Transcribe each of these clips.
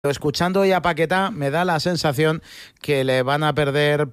Escuchando ya a Paquetá, me da la sensación que le van a perder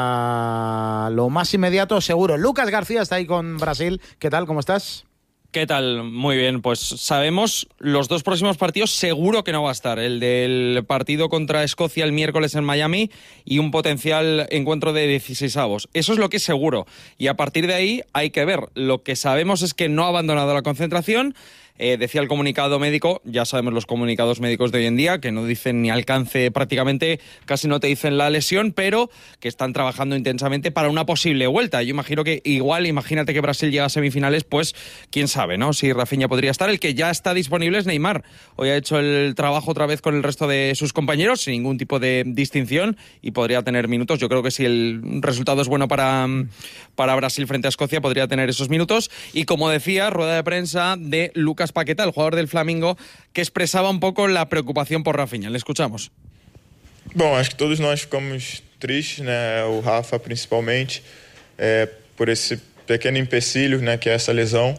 para lo más inmediato, seguro. Lucas García está ahí con Brasil. ¿Qué tal? ¿Cómo estás? ¿Qué tal? Muy bien, pues sabemos los dos próximos partidos seguro que no va a estar. El del partido contra Escocia el miércoles en Miami y un potencial encuentro de 16avos. Eso es lo que es seguro. Y a partir de ahí hay que ver. Lo que sabemos es que no ha abandonado la concentración. Decía el comunicado médico, ya sabemos los comunicados médicos de hoy en día, que no dicen ni alcance prácticamente, casi no te dicen la lesión, pero que están trabajando intensamente para una posible vuelta. Yo imagino que igual, imagínate que Brasil llega a semifinales, pues quién sabe, ¿no? Si Rafinha podría estar. El que ya está disponible es Neymar. Hoy ha hecho el trabajo otra vez con el resto de sus compañeros, sin ningún tipo de distinción, y podría tener minutos. Yo creo que si el resultado es bueno para Brasil frente a Escocia, podría tener esos minutos. Y como decía, rueda de prensa de Lucas Paquetá, el jugador del Flamengo, que expresaba un poco la preocupación por Rafinha. Le escuchamos. Bom, acho que todos nós ficamos tristes, né? O Rafa principalmente, por esse pequeno empecilho, né, que é essa lesão,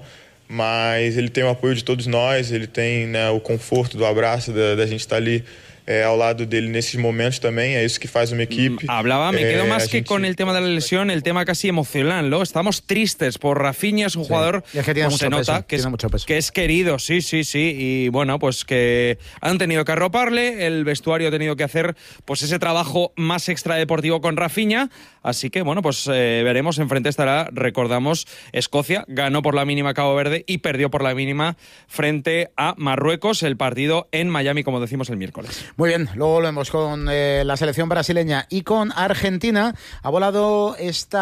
mas ele tem o apoio de todos nós, ele tem, né, o conforto do abraço, da gente estar ali ao lado dele nesses momentos también, es eso que hace una equipe. Hablaba, me quedo más que con el tema de la lesión, el tema casi emocional, ¿no? Estamos tristes por Rafinha, es un jugador, y es que tiene pues mucho se nota peso, que es querido, sí, y bueno, pues que han tenido que arroparle, el vestuario ha tenido que hacer pues ese trabajo más extradeportivo con Rafinha, así que bueno, pues veremos, enfrente estará, recordamos, Escocia, ganó por la mínima Cabo Verde y perdió por la mínima frente a Marruecos, el partido en Miami, como decimos, el miércoles. Muy bien, luego volvemos con la selección brasileña y con Argentina. Ha volado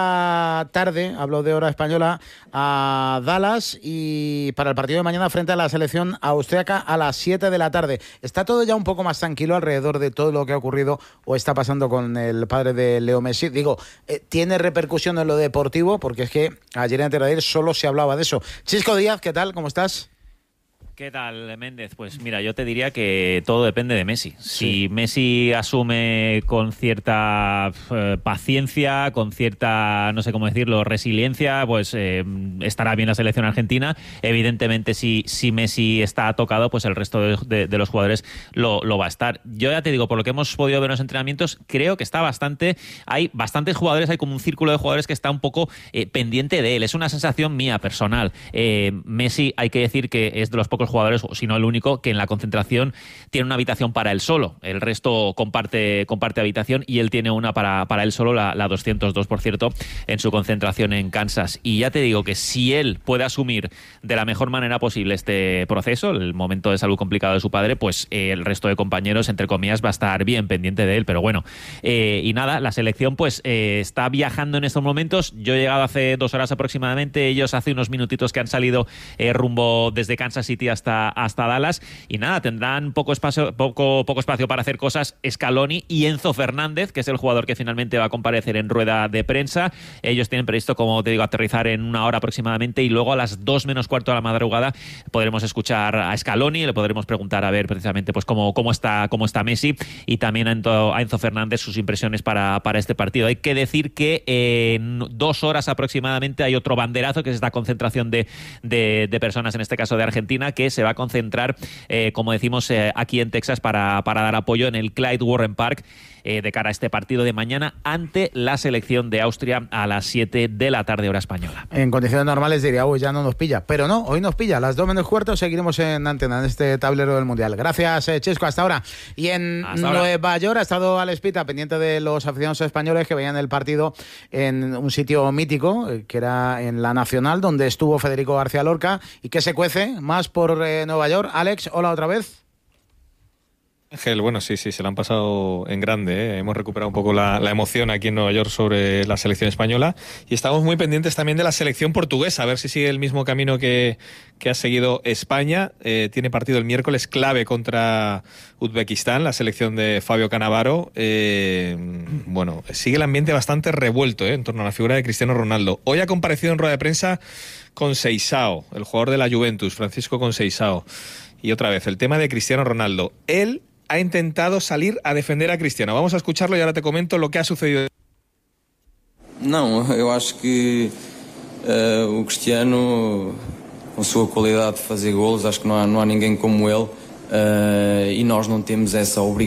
esta tarde, hablo de hora española, a Dallas y para el partido de mañana frente a la selección austríaca a las 7 de la tarde. ¿Está todo ya un poco más tranquilo alrededor de todo lo que ha ocurrido o está pasando con el padre de Leo Messi? Digo, ¿tiene repercusión en lo deportivo? Porque es que ayer en Teradir solo se hablaba de eso. Chisco Díaz, ¿qué tal? ¿Cómo estás? ¿Qué tal, Méndez? Pues mira, yo te diría que todo depende de Messi. Si Messi asume con cierta paciencia, con cierta, no sé cómo decirlo, resiliencia, pues estará bien la selección argentina. Evidentemente, si Messi está tocado, pues el resto de los jugadores lo va a estar. Yo ya te digo, por lo que hemos podido ver en los entrenamientos, creo que está hay bastantes jugadores, hay como un círculo de jugadores que está un poco pendiente de él. Es una sensación mía, personal. Messi, hay que decir que es de los pocos jugadores, si no el único, que en la concentración tiene una habitación para él solo. El resto comparte habitación y él tiene una para él solo, la 202, por cierto, en su concentración en Kansas. Y ya te digo que si él puede asumir de la mejor manera posible este proceso, el momento de salud complicado de su padre, pues el resto de compañeros, entre comillas, va a estar bien pendiente de él. Pero bueno, y nada, la selección pues está viajando en estos momentos. Yo he llegado hace 2 horas aproximadamente, ellos hace unos minutitos que han salido rumbo desde Kansas City hasta Dallas, y nada, tendrán poco espacio para hacer cosas Scaloni y Enzo Fernández, que es el jugador que finalmente va a comparecer en rueda de prensa. Ellos tienen previsto, como te digo, aterrizar en 1 hora aproximadamente, y luego a las 2 menos cuarto de la madrugada podremos escuchar a Scaloni, le podremos preguntar a ver precisamente pues cómo está Messi, y también a Enzo Fernández sus impresiones para este partido. Hay que decir que en 2 horas aproximadamente hay otro banderazo, que es esta concentración de personas, en este caso de Argentina, que se va a concentrar, como decimos, aquí en Texas para dar apoyo en el Clyde Warren Park de cara a este partido de mañana ante la selección de Austria a las 7 de la tarde hora española. En condiciones normales diría, uy, ya no nos pilla, pero no, hoy nos pilla. A las 2 menos cuarto seguiremos en antena en este tablero del Mundial. Gracias, Chesco, hasta ahora. Y en Nueva York ha estado Alex Pita pendiente de los aficionados españoles que veían el partido en un sitio mítico, que era en la Nacional, donde estuvo Federico García Lorca, y que se cuece más por Nueva York. Alex, hola otra vez. Ángel, bueno, sí, se lo han pasado en grande, ¿eh? Hemos recuperado un poco la emoción aquí en Nueva York sobre la selección española, y estamos muy pendientes también de la selección portuguesa, a ver si sigue el mismo camino que ha seguido España. Tiene partido el miércoles clave contra Uzbekistán, la selección de Fabio Cannavaro. Bueno, sigue el ambiente bastante revuelto en torno a la figura de Cristiano Ronaldo. Hoy ha comparecido en rueda de prensa Conceição, el jugador de la Juventus, Francisco Conceição. Y otra vez, el tema de Cristiano Ronaldo. Él ha intentado salir a defender a Cristiano. Vamos a escucharlo y ahora te comento lo que ha sucedido. Não, eu acho que o Cristiano, com a sua qualidade de fazer golos, acho que não há ninguém como ele. e nós não temos essa obrigação